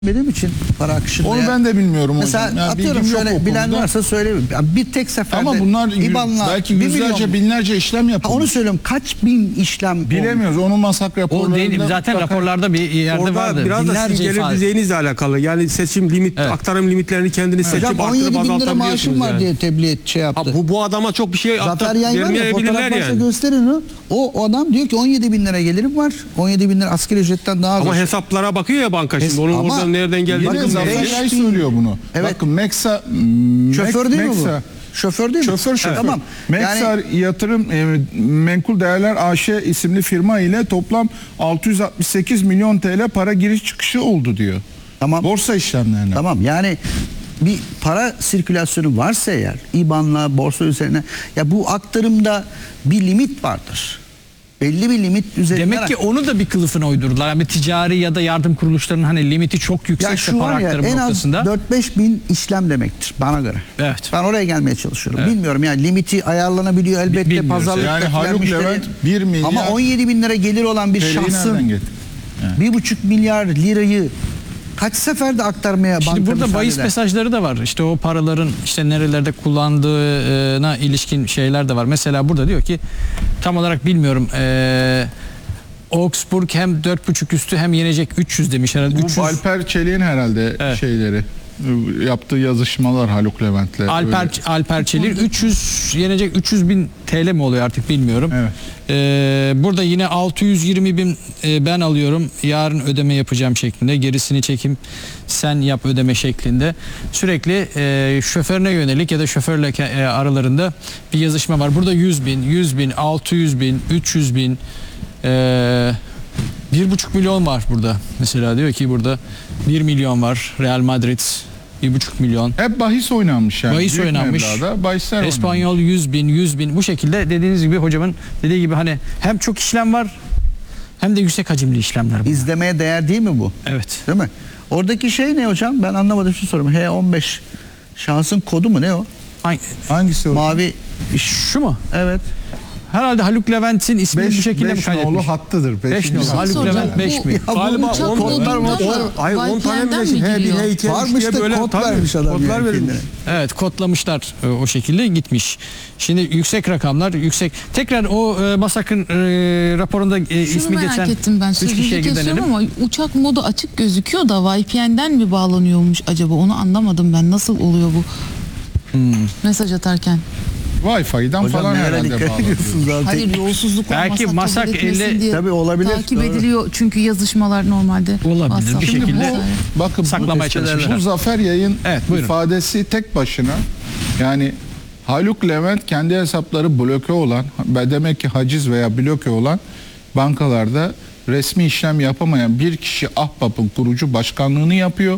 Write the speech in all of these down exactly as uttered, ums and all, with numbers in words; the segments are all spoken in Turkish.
Benim için para akışında. Onu ya. ben de bilmiyorum Mesela hocam. Yani atıyorum şöyle bilen varsa söyleyeyim. Bir tek seferde ama bunlar İBAN'la belki yüzlerce milyon, binlerce işlem yapılmış. Ha, onu söylüyorum. Kaç bin işlem bilemiyoruz. Onun masak raporlarında. O değil, zaten mutlaka... raporlarda bir yerde orada vardı. biraz da sizin gelir düzeyinizle alakalı. Yani seçim limit, evet. aktarım limitlerini kendiniz evet. seçip arttırıp azaltabiliyorsunuz var yani. diye tebliğ et, şey yaptı. Ha, bu, bu adama çok bir şey vermeyebilirler yani. Gösterin o. o. O adam diyor ki on yedi bin lira gelirim var. on yedi bin lira asgari ücretten daha az. Ama hesaplara bakıyor ya banka şimdi. Onun ama oradan nereden geldiğini Zafer Yay söylüyor bunu. Evet. Bakın Meksa şoför değil Meksa, mi bu? Şoför değil mi? Şoför şoför. Evet. Tamam. Meksa yani... Yatırım e, Menkul Değerler A Ş isimli firma ile toplam altı yüz altmış sekiz milyon T L para giriş çıkışı oldu diyor. Tamam. Borsa işlemlerine. Tamam. Yani bir para sirkülasyonu varsa eğer İBAN'la borsa üzerine ya bu aktarımda bir limit vardır. Belli bir limit üzerinde. Demek ki onu da bir kılıfına uydurdular. Yani ticari ya da yardım kuruluşlarının hani limiti çok yüksekse para aktarım en noktasında. az dört beş bin işlem demektir bana göre. Evet. Ben oraya gelmeye çalışıyorum. Evet. Bilmiyorum yani limiti ayarlanabiliyor elbette. Bilmiyoruz. Pazarlıkta yani Haluk Levent bir milyar ama on yedi bin lira gelir olan bir şahsın bir buçuk milyar lirayı kaç seferde aktarmaya Şimdi burada bahis eder. mesajları da var. İşte o paraların işte nerelerde kullandığına ilişkin şeyler de var. Mesela burada diyor ki tam olarak bilmiyorum ee, Augsburg hem dört buçuk üstü hem yenecek üç yüz demiş herhalde. Bu üç yüz... Alper Çelik'in herhalde evet. şeyleri. Yaptığı yazışmalar Haluk Levent'le. Alper, Alper Çelik üç yüz yenecek üç yüz bin T L mi oluyor artık bilmiyorum. Evet. Ee, burada yine altı yüz yirmi bin e, ben alıyorum. Yarın ödeme yapacağım şeklinde. Gerisini çekim sen yap ödeme şeklinde. Sürekli e, şoförüne yönelik ya da şoförle e, aralarında bir yazışma var. Burada yüz bin, yüz bin, altı yüz bin, üç yüz bin e, bir buçuk milyon var burada. Mesela diyor ki burada bir milyon var. Real Madrid bir buçuk milyon. Hep bahis oynanmış yani. Bahis Büyük oynanmış. Bahisler Espanyol oynanmış. yüz bin, yüz bin. Bu şekilde dediğiniz gibi hocamın dediği gibi hani hem çok işlem var hem de yüksek hacimli işlemler bunlar. İzlemeye değer değil mi bu? Evet. Değil mi? Oradaki şey ne hocam? Ben anlamadım şu sorumu. H on beş şahsın kodu mu ne o? Hangi? Hangisi o? Mavi. Şu mu? Evet. Herhalde Haluk Levent'in ismini beş, bu şekilde mi kaydetmiş? nolu hattıdır. beş nolu. Haluk Levent beş mi? Galiba on on tane mi şey? H bir H iki varmış da böyle kod vermiş adam. Kodlar yani verilmiş. Evet, kodlamışlar e, o şekilde gitmiş. Şimdi yüksek rakamlar, yüksek. Tekrar o e, Masak'ın e, raporunda e, Şunu ismi merak geçen ettim ben. üç kişiye Sözünüzü gidelim. kesiyorum ama uçak modu açık gözüküyor da V P N'den mi bağlanıyormuş acaba? Onu anlamadım ben. Nasıl oluyor bu? Hmm. Mesaj atarken. Wi-Fi'den falan herhalde bağlı. Hayır, yolsuzluk belki olmasa Masak kabul etmesin elle diye tabii olabilir. takip Doğru. ediliyor çünkü yazışmalar normalde. Olabilir bir şekilde. Bu, bakın saklamaya çalışmışlar. Bu Zafer Yay'ın evet, ifadesi tek başına yani Haluk Levent kendi hesapları bloke olan demek ki haciz veya bloke olan bankalarda resmi işlem yapamayan bir kişi Ahbap'ın kurucu başkanlığını yapıyor.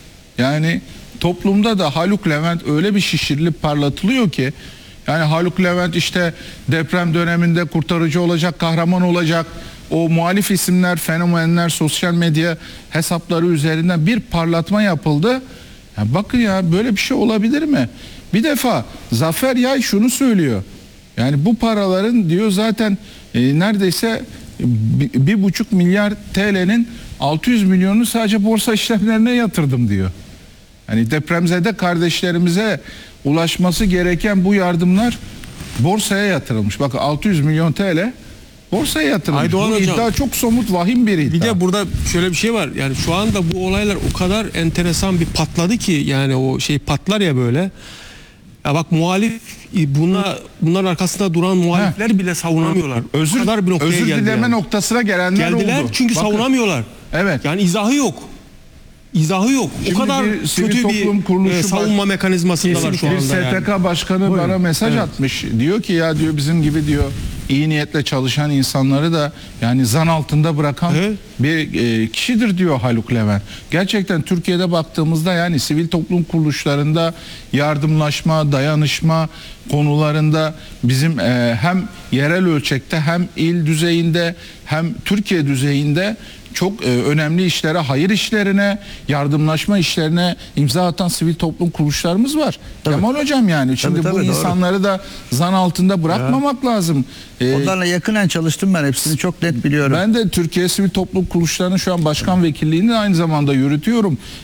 Yani toplumda da Haluk Levent öyle bir şişirilip parlatılıyor ki yani Haluk Levent işte deprem döneminde kurtarıcı olacak, kahraman olacak. O muhalif isimler, fenomenler, sosyal medya hesapları üzerinden bir parlatma yapıldı. Ya bakın ya böyle bir şey olabilir mi? Bir defa Zafer Yay şunu söylüyor. Yani bu paraların diyor zaten e, neredeyse bir, bir buçuk milyar T L'nin altı yüz milyonunu sadece borsa işlemlerine yatırdım diyor. Hani depremzede kardeşlerimize ulaşması gereken bu yardımlar borsaya yatırılmış. Bakın altı yüz milyon T L borsaya yatırılmış. Aydoğan bu hocam, iddia çok somut, vahim bir iddia. Bir de burada şöyle bir şey var. Yani şu anda bu olaylar o kadar enteresan bir patladı ki yani o şey patlar ya böyle. Ya bak muhalif buna bunların arkasında duran muhalifler Heh. bile savunamıyorlar. Özür, o kadar bir noktaya özür dileme yani. noktasına gelenler Geldiler oldu. Geldiler çünkü bakın, savunamıyorlar. Evet. Yani izahı yok. İzahı yok. Şimdi o kadar bir kötü bir e, savunma baş... mekanizmasındalar şu anda. Bir S T K yani. başkanı Buyurun. bana mesaj evet. atmış. Diyor ki ya diyor bizim gibi diyor iyi niyetle çalışan insanları da yani zan altında bırakan evet. bir e, kişidir diyor Haluk Levent. Gerçekten Türkiye'de baktığımızda yani sivil toplum kuruluşlarında yardımlaşma, dayanışma konularında bizim e, hem yerel ölçekte hem il düzeyinde hem Türkiye düzeyinde çok e, önemli işlere, hayır işlerine, yardımlaşma işlerine imza atan sivil toplum kuruluşlarımız var. Tabii. Kemal Hocam yani şimdi Tabii, bu tabii, doğru. insanları da zan altında bırakmamak lazım. E, Onlarla yakından çalıştım ben, hepsini çok net biliyorum. ben de Türkiye Sivil Toplum Kuruluşları'nın şu an başkan vekilliğini aynı zamanda yürütüyorum.